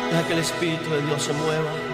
Deja que el Espíritu de Dios se mueva.